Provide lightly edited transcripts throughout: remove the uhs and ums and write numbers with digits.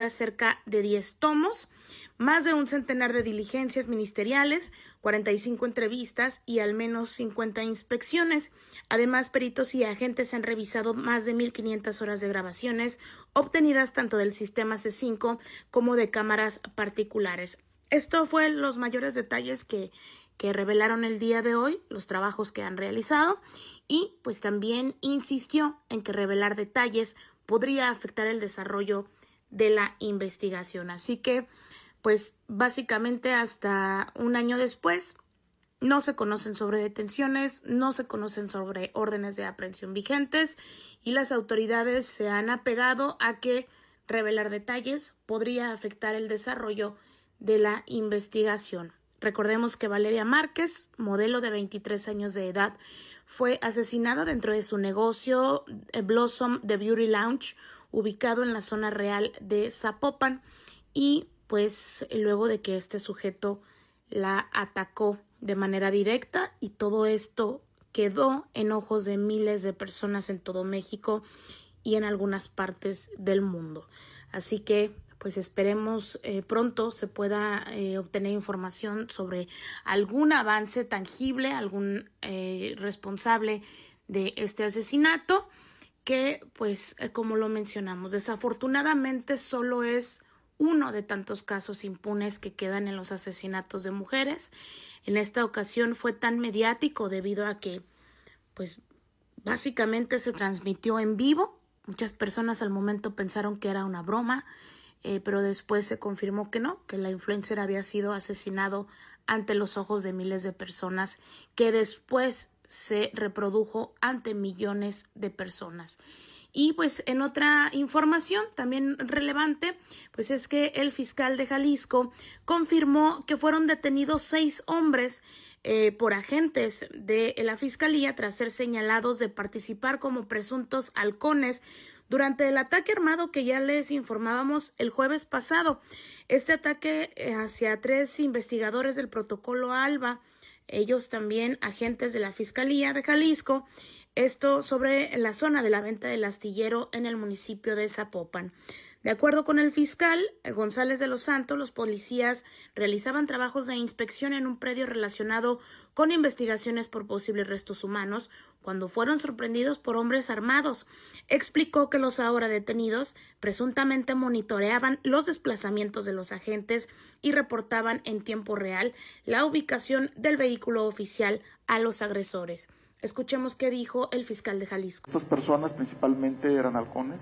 tendría cerca de 10 tomos, más de un centenar de diligencias ministeriales, 45 entrevistas y al menos 50 inspecciones. Además, peritos y agentes han revisado más de 1,500 horas de grabaciones obtenidas tanto del sistema C5 como de cámaras particulares. Esto fue los mayores detalles que revelaron el día de hoy, los trabajos que han realizado, y pues también insistió en que revelar detalles podría afectar el desarrollo de la investigación. Así que pues básicamente hasta un año después no se conocen sobre detenciones, no se conocen sobre órdenes de aprehensión vigentes y las autoridades se han apegado a que revelar detalles podría afectar el desarrollo de la investigación. Recordemos que Valeria Márquez, modelo de 23 años de edad, fue asesinada dentro de su negocio Blossom The Beauty Lounge, ubicado en la zona real de Zapopan, y pues luego de que este sujeto la atacó de manera directa, y todo esto quedó en ojos de miles de personas en todo México y en algunas partes del mundo. Así que pues esperemos pronto se pueda obtener información sobre algún avance tangible, algún responsable de este asesinato, que pues como lo mencionamos, desafortunadamente solo es uno de tantos casos impunes que quedan en los asesinatos de mujeres. En esta ocasión fue tan mediático debido a que pues básicamente se transmitió en vivo. Muchas personas al momento pensaron que era una broma, pero después se confirmó que no, que la influencer había sido asesinado ante los ojos de miles de personas, que después se reprodujo ante millones de personas. Y pues en otra información también relevante, pues es que el fiscal de Jalisco confirmó que fueron detenidos 6 hombres por agentes de la fiscalía tras ser señalados de participar como presuntos halcones durante el ataque armado que ya les informábamos el jueves pasado. Este ataque hacia 3 investigadores del protocolo ALBA, ellos también agentes de la Fiscalía de Jalisco, esto sobre la zona de la venta del astillero en el municipio de Zapopan. De acuerdo con el fiscal González de los Santos, los policías realizaban trabajos de inspección en un predio relacionado con investigaciones por posibles restos humanos cuando fueron sorprendidos por hombres armados. Explicó que los ahora detenidos presuntamente monitoreaban los desplazamientos de los agentes y reportaban en tiempo real la ubicación del vehículo oficial a los agresores. Escuchemos qué dijo el fiscal de Jalisco. Estas personas principalmente eran halcones,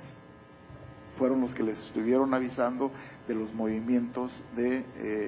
fueron los que les estuvieron avisando de los movimientos de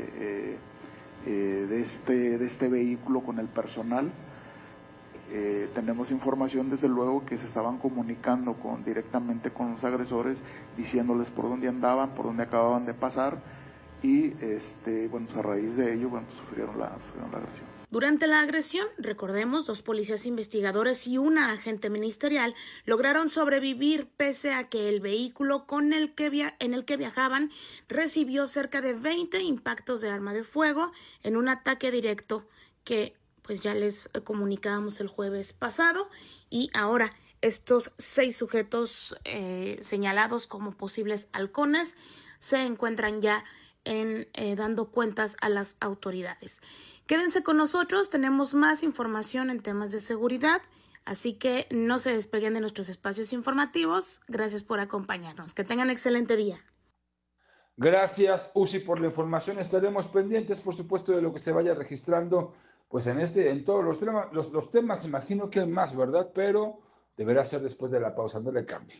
este vehículo con el personal. Tenemos información desde luego que se estaban comunicando directamente con los agresores, diciéndoles por dónde andaban, por dónde acababan de pasar, y pues a raíz de ello sufrieron la agresión. Durante la agresión, recordemos, 2 policías investigadores y una agente ministerial lograron sobrevivir pese a que el vehículo en el que viajaban recibió cerca de 20 impactos de arma de fuego en un ataque directo que pues ya les comunicábamos el jueves pasado, y ahora estos 6 sujetos señalados como posibles halcones se encuentran ya dando cuentas a las autoridades. Quédense con nosotros, tenemos más información en temas de seguridad, así que no se despeguen de nuestros espacios informativos. Gracias por acompañarnos. Que tengan excelente día. Gracias, Uzi, por la información. Estaremos pendientes, por supuesto, de lo que se vaya registrando, pues en todos los temas, imagino que hay más, ¿verdad? Pero deberá ser después de la pausa, no le cambie.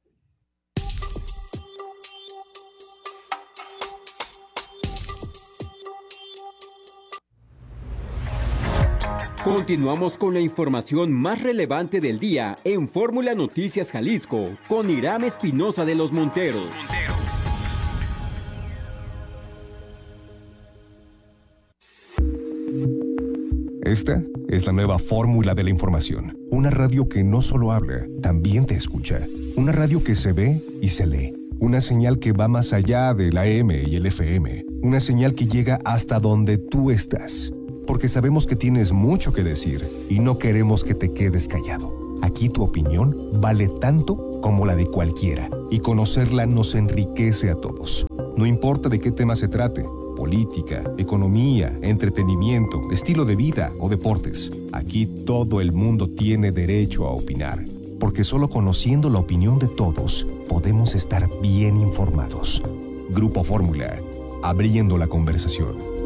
Continuamos con la información más relevante del día en Fórmula Noticias Jalisco con Hiram Espinosa de los Monteros. Esta es la nueva fórmula de la información. Una radio que no solo habla, también te escucha. Una radio que se ve y se lee. Una señal que va más allá del AM y el FM. Una señal que llega hasta donde tú estás. Porque sabemos que tienes mucho que decir y no queremos que te quedes callado. Aquí tu opinión vale tanto como la de cualquiera y conocerla nos enriquece a todos. No importa de qué tema se trate, política, economía, entretenimiento, estilo de vida o deportes. Aquí todo el mundo tiene derecho a opinar, porque solo conociendo la opinión de todos podemos estar bien informados. Grupo Fórmula, abriendo la conversación.